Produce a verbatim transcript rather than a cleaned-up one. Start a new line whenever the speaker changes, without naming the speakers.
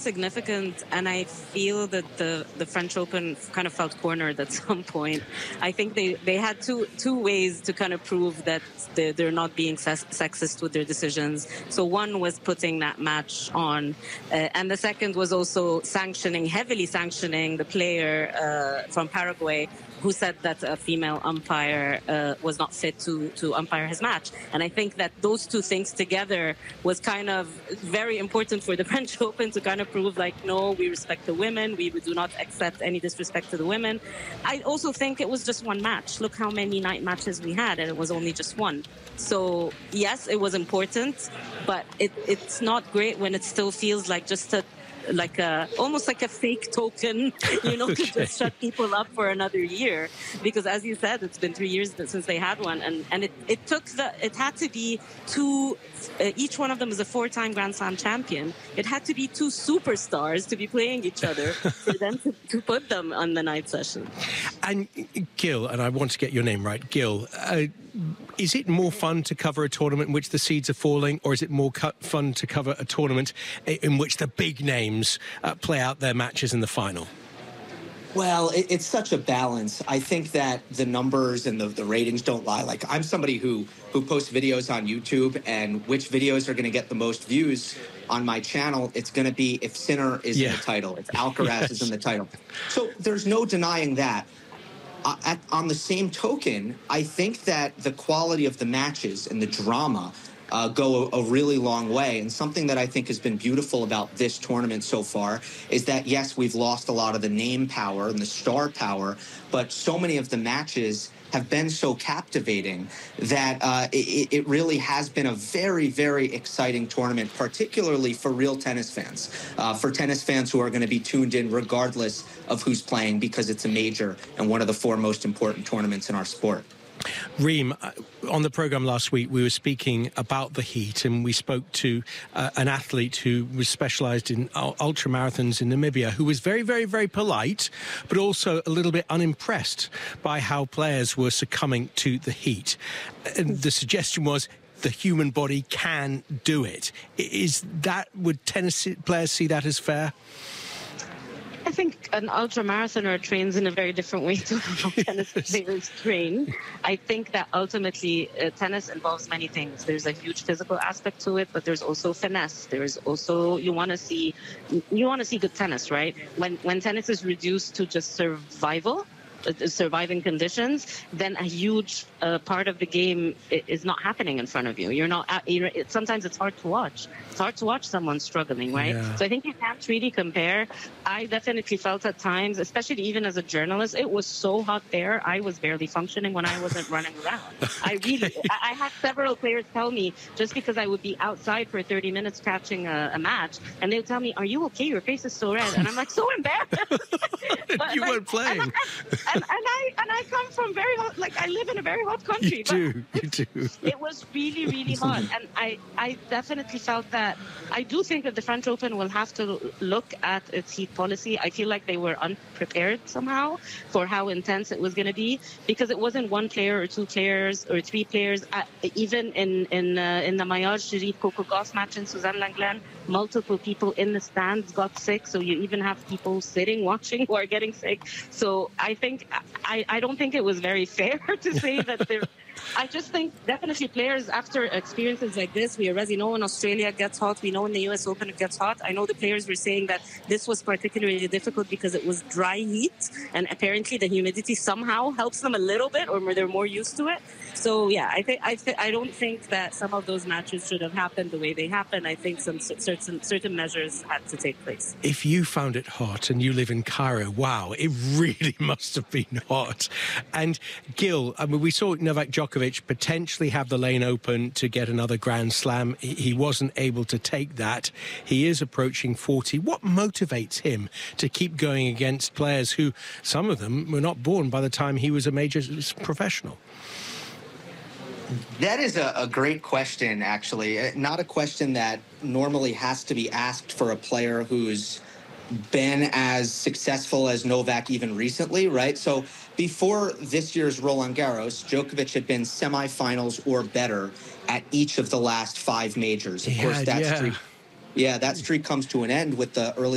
significant, and I feel that the, the French Open kind of felt cornered at some point. I think they, they had two two ways to kind of prove that they're, they're not being sexist with their decisions. So one was putting that match on, uh, and the second was also sanctioning, heavily sanctioning the player uh, from Paraguay who said that a female umpire uh, was not fit to, to umpire his match. And I think that those two things together was kind of very important for the French Open to kind of prove, like, no, we respect the women, we do not accept any disrespect to the women. I also think it was just one match. Look how many night matches we had, and it was only just one. So, yes, it was important, but it, it's not great when it still feels like just a like a almost like a fake token, you know, okay. to just shut people up for another year. Because as you said, it's been three years since they had one, and and it, it took the it had to be two. Uh, each one of them is a four-time Grand Slam champion. It had to be two superstars to be playing each other for them to, to put them on the night session.
And Gil, and I want to get your name right, Gil. Uh, is it more fun to cover a tournament in which the seeds are falling, or is it more fun to cover a tournament in which the big names uh, play out their matches in the final?
Well, it, it's such a balance. I think that the numbers and the, the ratings don't lie. Like, I'm somebody who, who posts videos on YouTube, and which videos are going to get the most views on my channel, it's going to be if Sinner is yeah. in the title, if Alcaraz yes. is in the title. So there's no denying that. Uh, at, on the same token, I think that the quality of the matches and the drama Uh, go a, a really long way. And something that I think has been beautiful about this tournament so far is that, yes, we've lost a lot of the name power and the star power, but so many of the matches have been so captivating that uh, it, it really has been a very, very exciting tournament, particularly for real tennis fans, uh, for tennis fans who are going to be tuned in regardless of who's playing, because it's a major and one of the four most important tournaments in our sport.
Reem, on the programme last week, we were speaking about the heat, and we spoke to uh, an athlete who was specialised in ultra marathons in Namibia, who was very, very, very polite, but also a little bit unimpressed by how players were succumbing to the heat. And the suggestion was the human body can do it. Is that, would tennis players see that as fair?
I think an ultra-marathoner trains in a very different way to how tennis players train. I think that ultimately uh, tennis involves many things. There's a huge physical aspect to it, but there's also finesse. There's also, you want to see, you want to see good tennis, right? When when tennis is reduced to just survival, surviving conditions, then a huge uh, part of the game is not happening in front of you. You're not. You're, it, sometimes it's hard to watch. It's hard to watch someone struggling, right? Yeah. So I think you can't really compare. I definitely felt at times, especially even as a journalist, it was so hot there. I was barely functioning when I wasn't running around. I really. I, I had several players tell me, just because I would be outside for thirty minutes catching a, a match, and they would tell me, "Are you okay? Your face is so red." And I'm like, so embarrassed. But,
you
like,
weren't playing.
And I, and, and I and I come from very hot, like I live in a very hot country.
You do,
but
you do.
It was really, really hot, and I, I definitely felt that. I do think that the French Open will have to look at its heat policy. I feel like they were unprepared somehow for how intense it was going to be, because it wasn't one player or two players or three players. Uh, even in in uh, in the Maillard Sherif Coco Gauff match in Suzanne Lenglen, multiple people in the stands got sick. So you even have people sitting watching who are getting sick. So I think I, I don't think it was very fair to say that they're. I just think definitely players, after experiences like this, we already know in Australia it gets hot. We know in the U S Open it gets hot. I know the players were saying that this was particularly difficult because it was dry heat, and apparently the humidity somehow helps them a little bit, or they're more used to it. So yeah, I think I th I don't think that some of those matches should have happened the way they happened. I think some certain certain measures had to take place.
If you found it hot and you live in Cairo, wow, it really must have been hot. And Gil, I mean, we saw Novak Djokovic potentially have the lane open to get another Grand Slam. He wasn't able to take that. He is approaching forty. What motivates him to keep going against players who, some of them, were not born by the time he was a major professional?
That is a, a great question, actually. Not a question that normally has to be asked for a player who's been as successful as Novak even recently, right? So before this year's Roland Garros, Djokovic had been semifinals or better at each of the last five majors. Of
yeah,
course, that
yeah.
streak, yeah, that streak comes to an end with the early